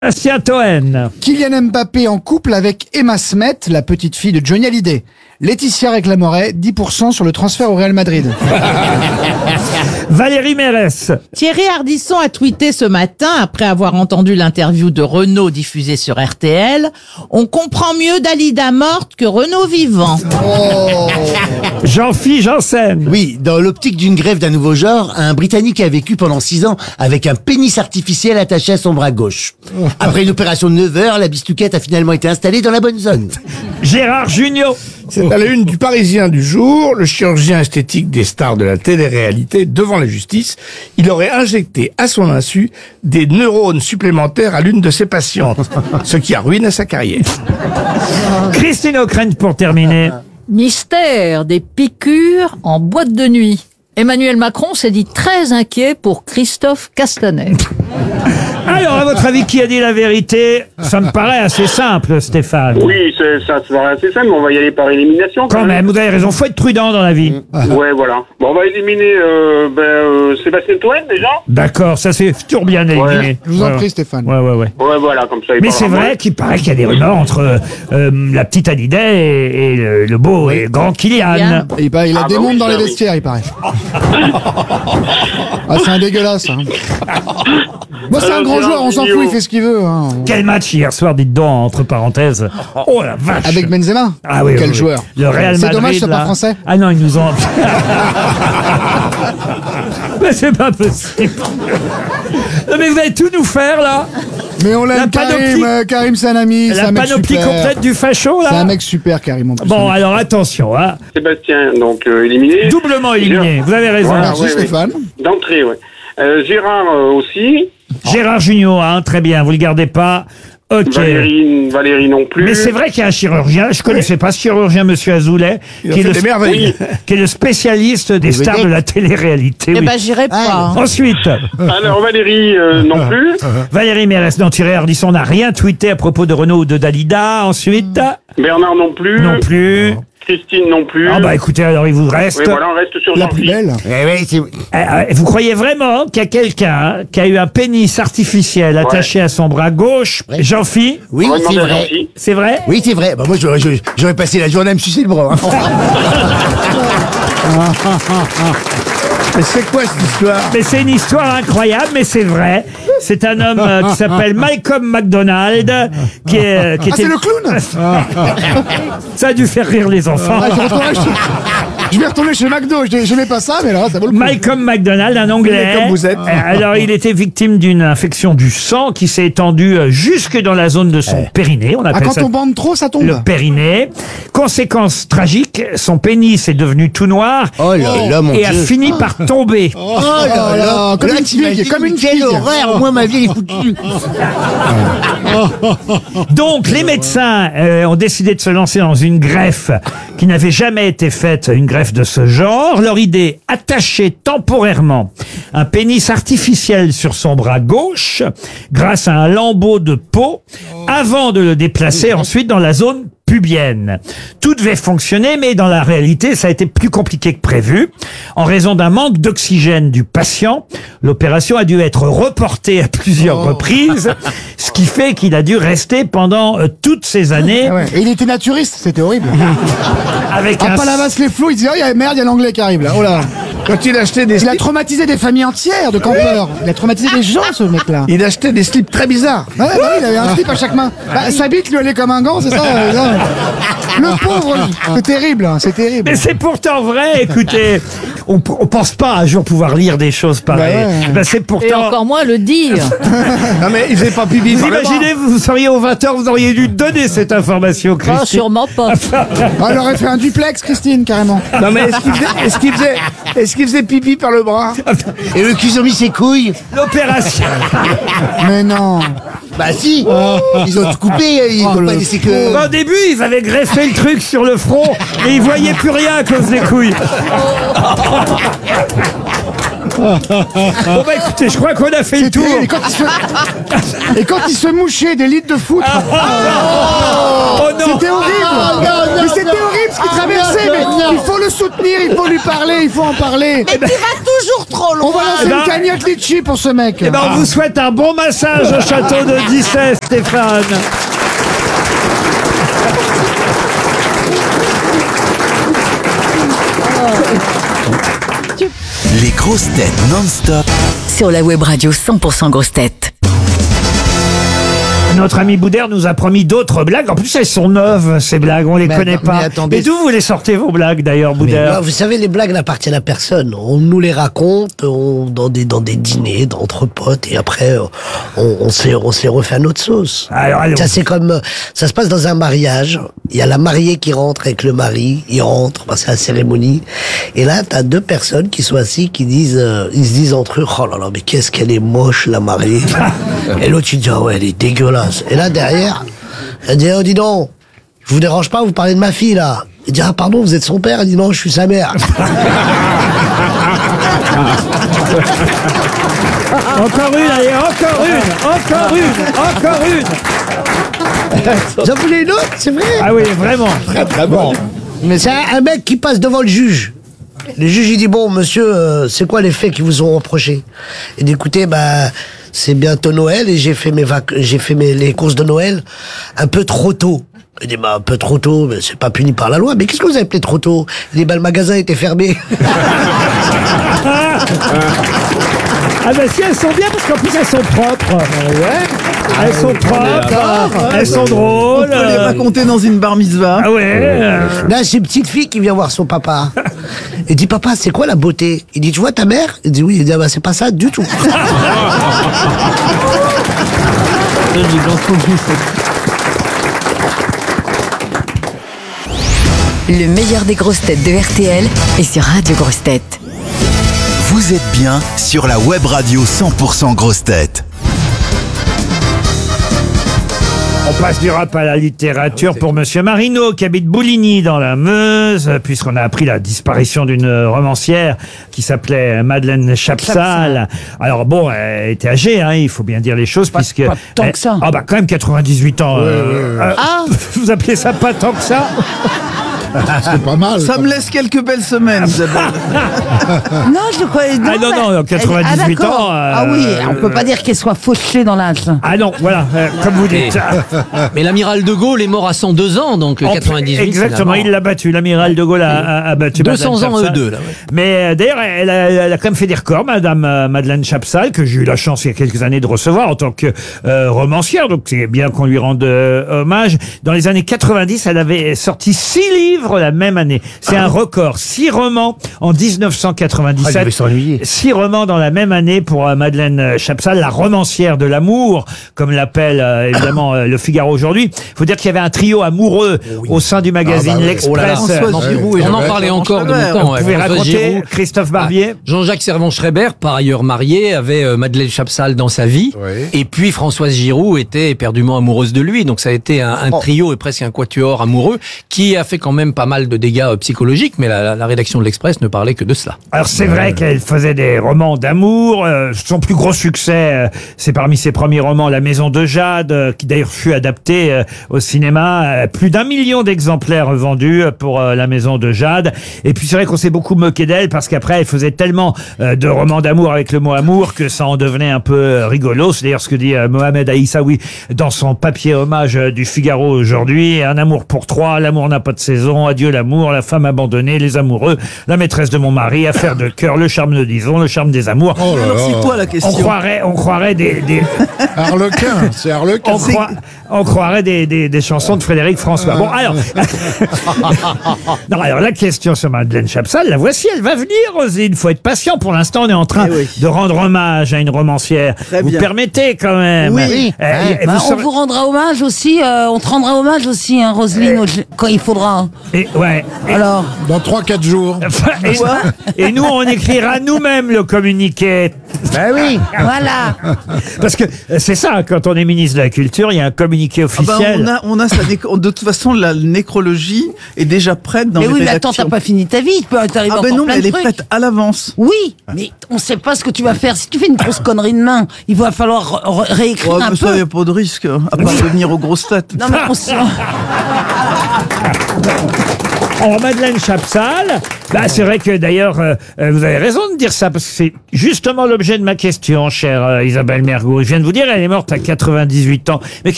Sébastien Toen. Kylian Mbappé en couple avec Emma Smet, la petite fille de Johnny Hallyday. Laetitia réclamerait 10% sur le transfert au Real Madrid. Valérie Mérès. Thierry Ardisson a tweeté ce matin, après avoir entendu l'interview de Renaud diffusée sur RTL, « On comprend mieux Dalida morte que Renaud vivant. Jean-Philippe Janssen. Oui, dans l'optique d'une greffe d'un nouveau genre, un Britannique a vécu pendant 6 ans avec un pénis artificiel attaché à son bras gauche. Après une opération de 9 heures, la bistouquette a finalement été installée dans la bonne zone. Gérard Jugnot. C'est à la une du Parisien du jour, le chirurgien esthétique des stars de la télé-réalité devant la justice. Il aurait injecté à son insu des neurones supplémentaires à l'une de ses patientes, ce qui a ruiné sa carrière. Christine O'Krent pour terminer. Mystère des piqûres en boîte de nuit. Emmanuel Macron s'est dit très inquiet pour Christophe Castanet. Alors, à votre avis, qui a dit la vérité? Ça me paraît assez simple, Stéphane. Oui, ça paraît assez simple, mais on va y aller par élimination. Quand même, vous avez raison, faut être prudent dans la vie. Ouais, voilà. Bon, on va éliminer Sébastien Toen, déjà. D'accord, ça c'est toujours bien éliminé. Je vous en prie, Stéphane. Ouais. Ouais, voilà, comme ça. Mais c'est vrai qu'il paraît qu'il y a des rumeurs entre la petite Hallyday et le beau et grand Kylian. Et bah, il a des bah mondes oui, dans ça, les oui. vestiaires, il paraît. Ah, c'est un dégueulasse. Hein. Moi, c'est un grand joueur, on s'en fout, il fait ce qu'il veut. Hein. Quel match hier soir, dites donc, entre parenthèses. Oh la vache. Avec Benzema. Ah oui, Quel oui. joueur. Le Real C'est Madrid. dommage, c'est là. pas français. Ah non, ils nous ont. Mais c'est pas possible. Non, mais vous allez tout nous faire là. Mais on La l'aime, panoplie- Karim c'est un ami, c'est La un mec panoplie super. complète du facho là. C'est un mec super, Karim. En plus. Bon, alors attention, hein. Sébastien, donc éliminé. Doublement éliminé. Vous avez raison. Voilà. Merci ouais, Stéphane. D'entrée, ouais. Gérard aussi. Gérard Jugnot, hein, très bien. Vous le gardez pas. Ok. Valérie non plus. Mais c'est vrai qu'il y a un chirurgien, je connaissais pas ce chirurgien, monsieur Azoulay, Il a qui est, fait le, des merveilles. qui est le spécialiste des stars de la télé-réalité. Eh oui. ben, j'irai pas. Ensuite, Alors Valérie non plus. Valérie Mérès, non, Thierry Ardisson n'a rien tweeté à propos de Renaud ou de Dalida. Ensuite, Bernard non plus. non plus. Christine non plus. Ah bah écoutez, alors il vous reste. Oui, voilà, on reste sur La plus Jean-Philippe. belle. Vous croyez vraiment qu'il y a quelqu'un qui a eu un pénis artificiel attaché à son bras gauche? Jean-Phi, Oui, On va c'est demander à vrai. Jean-Philippe. c'est vrai? Oui, c'est vrai. Bah, moi, j'aurais passé la journée à me sucer le bras. Hein. Mais c'est quoi cette histoire? Mais c'est une histoire incroyable, mais c'est vrai. C'est un homme qui s'appelle Malcolm McDonald, qui Ah, était... c'est le clown. Ça a dû faire rire les enfants. Ah, je vais retourner chez McDo. Je n'ai pas ça, mais là, ça vaut le coup. Malcolm McDonald, un Anglais. Comme vous êtes. Alors, il était victime d'une infection du sang qui s'est étendue jusque dans la zone de son périnée. On Ah, appelle quand ça on bande trop, ça tombe. le périnée. Conséquence tragique, son pénis est devenu tout noir Oh là là, mon et a Dieu. fini par tomber. Oh là là, comme là, une t'imagines figue, comme une quelle figue. horreur. Moi, ma vie, elle est foutue. Donc, les médecins ont décidé de se lancer dans une greffe qui n'avait jamais été faite, une greffe de ce genre. Leur idée, attacher temporairement un pénis artificiel sur son bras gauche grâce à un lambeau de peau avant de le déplacer ensuite dans la zone pubienne. Tout devait fonctionner, mais dans la réalité, ça a été plus compliqué que prévu. En raison d'un manque d'oxygène du patient, l'opération a dû être reportée à plusieurs reprises, ce qui fait qu'il a dû rester pendant toutes ces années Ah ouais. Et il était naturiste, c'était horrible. avec À un... Palavas les flots, il disait, oh, merde, il y a l'anglais qui arrive là. Oh là. Quand il achetait des Il a slips, traumatisé des familles entières de campeurs. Il a traumatisé des gens, ce mec-là. il achetait des slips très bizarres. Ouais, bah oui, il avait un slip à chaque main. Bah, sa bite lui allait comme un gant, c'est ça. Le pauvre, c'est terrible, hein, c'est terrible. Mais c'est pourtant vrai, écoutez, on pense pas un jour pouvoir lire des choses pareilles. Bah ouais. Ben, c'est Et pourtant... encore moins le dire. Non mais il faisait pas pipi Vous par le bras. imaginez, vous seriez au 20h, vous auriez dû donner cette information, Ah, Christine. sûrement pas. Ah, elle aurait fait un duplex, Christine, carrément. Non mais est-ce qu'il faisait pipi par le bras? Et le cul ont mis ses couilles. L'opération... Mais non. Bah si. Ils ont tout coupé. Ils ont pas laissé que... Au début, ils avaient greffé le truc sur le front et ils voyaient plus rien à cause des couilles. Bon bah écoutez, je crois qu'on a fait le tour. Et quand il se mouchait des litres de foutre. Oh non. C'était horrible. Mais c'était horrible ce qu'il traversait. Mais il faut le soutenir, il faut lui parler, il faut en parler. Mais tu vas toujours trop loin. On va lancer une cagnotte litchi pour ce mec. Eh ben, on vous souhaite un bon massage au château de Dissay, Stéphane. Les grosses têtes non-stop Sur la web radio 100% grosses têtes. Notre ami Boudère nous a promis d'autres blagues. En plus, elles sont neuves, ces blagues. On les connaît pas. mais attendez. Et d'où vous les sortez, vos blagues, d'ailleurs, Boudère? Vous savez, les blagues n'appartiennent à personne. On nous les raconte dans des dîners, entre potes, et après, on se les refait à notre sauce. Alors, allons. Ça, c'est comme, ça se passe dans un mariage. Il y a la mariée qui rentre avec le mari. Il rentre, c'est la cérémonie. Et là, t'as deux personnes qui sont assises, ils se disent entre eux, oh là là, mais qu'est-ce qu'elle est moche, la mariée. Et l'autre, il dit, ah ouais, elle est dégueulasse. Et là, derrière, elle dit, oh, dis donc, je vous dérange pas, vous parlez de ma fille, là. Il dit, ah, pardon, vous êtes son père? Elle dit, non, je suis sa mère. Encore une, allez, encore une. Vous en voulez une autre, c'est vrai? Ah oui, vraiment. Très bon. Mais c'est un mec qui passe devant le juge. Le juge, il dit, bon, monsieur, c'est quoi les faits qui vous ont reproché? Il dit, écoutez, c'est bientôt Noël et j'ai fait les courses de Noël un peu trop tôt. Il dit, un peu trop tôt, mais c'est pas puni par la loi. Mais qu'est-ce que vous avez appelé trop tôt? Il dit, le magasin était fermé. Ah ben si, elles sont bien parce qu'en plus elles sont propres. Ouais. Elles sont propres, elles sont drôles. On peut les raconter dans une bar mitzvah. Ah ouais. Là, c'est une petite fille qui vient voir son papa. Il dit, papa, c'est quoi la beauté? Il dit, tu vois ta mère? Il dit, oui. Il dit, c'est pas ça du tout. Le meilleur des grosses têtes de RTL est sur Radio Grosses Têtes. Vous êtes bien sur la web radio 100% grosses têtes. On passe du rap à la littérature pour Monsieur Marino qui habite Bouligny dans la Meuse, puisqu'on a appris la disparition d'une romancière qui s'appelait Madeleine Chapsal. Alors bon, elle était âgée, hein, il faut bien dire les choses, puisque pas tant que ça. Ah bah quand même 98 ans. Vous appelez ça pas tant que ça? C'est pas mal. Ça me laisse quelques belles semaines, Isabelle. Non, je croyais. Ah non, 98 ans. Ah oui, on peut pas dire qu'elle soit fauchée dans l'âge. Ah non, voilà, comme vous dites. Mais l'amiral de Gaulle est mort à 102 ans, donc 98. Exactement, il l'a battu. L'amiral de Gaulle a battu 200 ans Madeleine eux deux. Là, ouais. Mais d'ailleurs, elle a quand même fait des records, Madame Madeleine Chapsal, que j'ai eu la chance il y a quelques années de recevoir en tant que romancière. Donc c'est bien qu'on lui rende hommage. Dans les années 90, elle avait sorti 6 livres la même année. C'est un record. 6 romans en 1997. il devait s'ennuyer. 6 romans dans la même année pour Madeleine Chapsal, la romancière de l'amour, comme l'appelle évidemment le Figaro aujourd'hui. Il faut dire qu'il y avait un trio amoureux au sein du magazine L'Express. François Giroud et On en Jean-Jacques parlait encore de Servan-Schreiber. mon temps. Vous pouvez François raconter, Giroud. Christophe Barbier. Jean-Jacques Servan-Schreiber, par ailleurs marié, avait Madeleine Chapsal dans sa vie. Oui. Et puis Françoise Giroud était éperdument amoureuse de lui. Donc ça a été un trio et presque un quatuor amoureux qui a fait quand même pas mal de dégâts psychologiques. Mais la rédaction de l'Express ne parlait que de cela. Alors c'est vrai qu'elle faisait des romans d'amour. Son plus gros succès, c'est parmi ses premiers romans La Maison de Jade, qui d'ailleurs fut adapté au cinéma. Plus d'1 million d'exemplaires vendus pour La Maison de Jade. Et puis c'est vrai qu'on s'est beaucoup moqué d'elle parce qu'après elle faisait tellement de romans d'amour avec le mot amour que ça en devenait un peu rigolo. C'est d'ailleurs ce que dit Mohamed Aïssaoui dans son papier hommage du Figaro aujourd'hui. Un amour pour 3, l'amour n'a pas de saison, adieu l'amour, la femme abandonnée, les amoureux, la maîtresse de mon mari, affaire de cœur, le charme de Dison, le charme des amours. Alors c'est quoi la question? On croirait des Harlequin, c'est Harlequin. on croirait des chansons de Frédéric François. Bon, alors. Non, alors, la question sur Madeleine Chapsal, la voici, elle va venir, Roselyne. Faut être patient. Pour l'instant, on est en train de rendre hommage à une romancière. Très vous bien. permettez, quand même. Oui. Et On vous rendra hommage aussi, on te rendra hommage aussi, hein, Roselyne, quand il faudra. Et, ouais. Alors, Dans 3-4 jours. Et nous, on écrira nous-mêmes le communiqué. Ben oui. voilà. Parce que c'est ça, quand on est ministre de la Culture, il y a un communiqué Ah bah, officiel. on a de toute façon, la nécrologie est déjà prête dans Mais les oui, mais rédactions. attends, t'as pas fini ta vie. Tu peux t'arriver Ah encore ben non, plein mais elle de est trucs. prête à l'avance. Oui, mais on sait pas ce que tu vas faire. Si tu fais une grosse connerie de main, il va falloir réécrire Ouais, un mais ça, peu. il n'y a pas de risque, à part devenir aux grosses têtes. Non, mais on sait... Alors, Madeleine Chapsal, bah, c'est vrai que d'ailleurs, vous avez raison de dire ça, parce que c'est justement l'objet de ma question, chère Isabelle Mergo. Je viens de vous dire, elle est morte à 98 ans. Mais